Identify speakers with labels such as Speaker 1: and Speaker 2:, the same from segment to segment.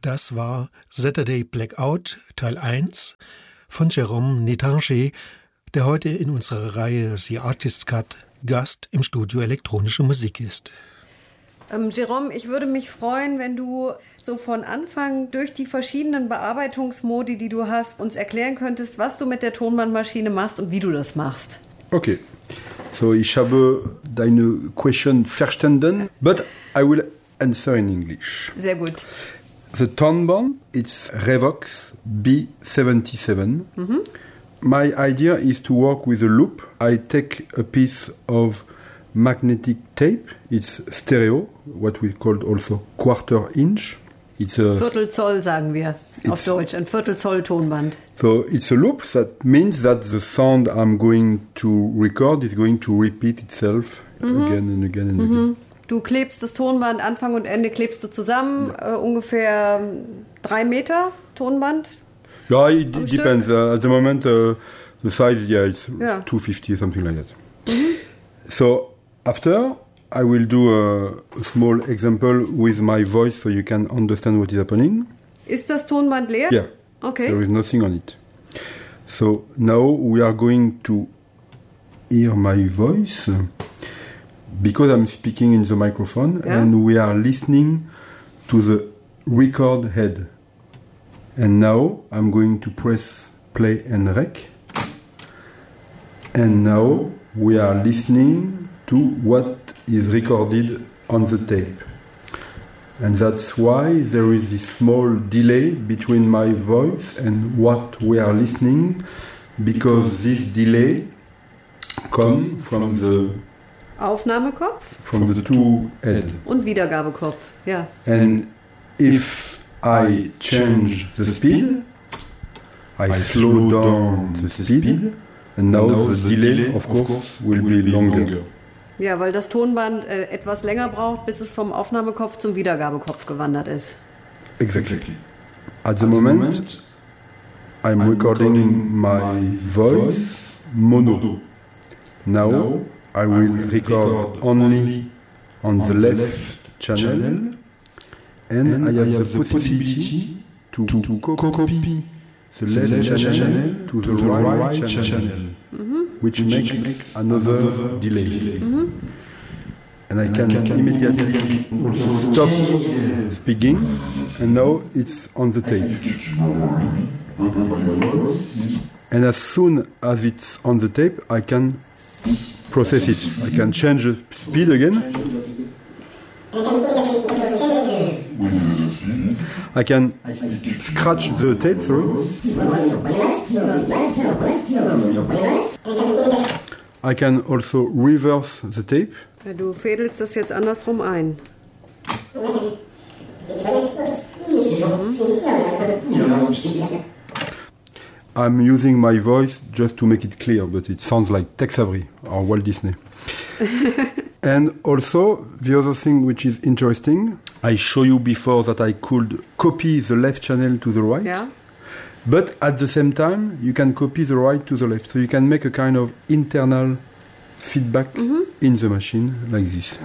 Speaker 1: Das war Saturday Blackout Teil 1 von Jérôme Nétanger, der heute in unserer Reihe The Artist's Cut Gast im Studio Elektronische Musik ist.
Speaker 2: Jérôme, ich würde mich freuen, wenn du so von Anfang durch die verschiedenen Bearbeitungsmodi, die du hast, uns erklären könntest, was du mit der Tonbandmaschine machst und wie du das machst.
Speaker 3: Okay. So, ich habe deine Question verstanden, but I will answer in English.
Speaker 2: Sehr gut.
Speaker 3: The Tonband, it's Revox B77. My idea is to work with a loop. I take a piece of magnetic tape. It's stereo, what we call also quarter inch. It's a
Speaker 2: Viertelzoll sagen wir auf Deutsch, ein Viertelzoll Tonband.
Speaker 3: So it's a loop. That means that the sound I'm going to record is going to repeat itself again and again and again.
Speaker 2: Du klebst das Tonband, Anfang und Ende klebst du zusammen, ungefähr 3 Meter Tonband?
Speaker 3: Yeah, it depends. At the moment, the size, it's 250, something like that. So after, I will do a small example with my voice so you can understand what is happening.
Speaker 2: Ist das Tonband leer?
Speaker 3: Yeah.
Speaker 2: Okay.
Speaker 3: There is nothing on it. So now we are going to hear my voice because I'm speaking in the microphone and we are listening to the record head. And now I'm going to press play and rec. And now we are listening to what is recorded on the tape. And that's why there is this small delay between my voice and what we are listening, because this delay comes from the
Speaker 2: Aufnahmekopf?
Speaker 3: From the two heads.
Speaker 2: Und Wiedergabekopf, ja.
Speaker 3: And if I change the speed, I slow down the speed, and now the delay, of course, will be longer.
Speaker 2: Ja, weil das Tonband etwas länger braucht, bis es vom Aufnahmekopf zum Wiedergabekopf gewandert ist.
Speaker 3: Exactly. At the moment, I'm recording my voice mono. Now I will record only on the left channel, and I have the possibility to copy the left channel to the right channel, which makes another delay. And I can immediately also stop speaking, and now it's on the tape. And as soon as it's on the tape, I can process it. I can change the speed again. I can scratch the tape through. I can also reverse the tape.
Speaker 2: Ja, du fädelst das jetzt andersrum ein.
Speaker 3: I'm using my voice just to make it clear, but it sounds like Tex Avery or Walt Disney. And also, the other thing which is interesting, I show you before that I could copy the left channel to the right.
Speaker 2: Ja.
Speaker 3: But at the same time, you can copy the right to the left. So you can make a kind of internal feedback in the machine like this.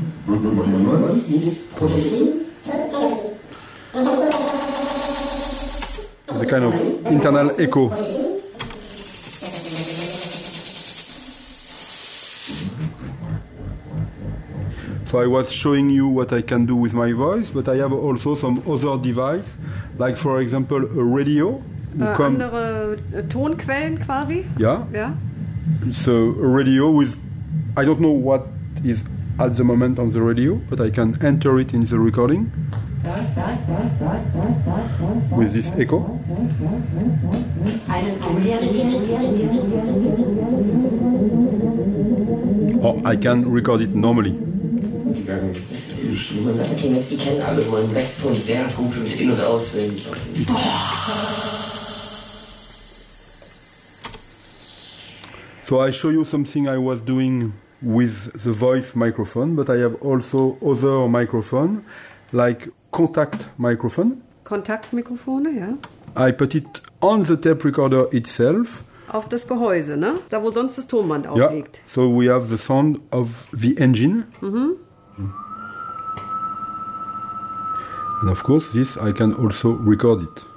Speaker 3: The kind of internal echo. So I was showing you what I can do with my voice, but I have also some other device, like for example a radio.
Speaker 2: Andere Tonquellen quasi?
Speaker 3: Yeah.
Speaker 2: Ja.
Speaker 3: It's a radio with, I don't know what is at the moment on the radio, but I can enter it in the recording with this echo. Or I can record it normally.
Speaker 4: Die kennen alle meinen Blackton sehr gut und in- und auswendig.
Speaker 3: So I show you something I was doing with the voice microphone, but I have also other microphone, like contact microphone.
Speaker 2: Kontaktmikrofone, ja.
Speaker 3: I put it on the tape recorder itself.
Speaker 2: Auf das Gehäuse, ne? Da, wo sonst das Tonband aufliegt.
Speaker 3: So we have the sound of the engine. And of course, this I can also record it.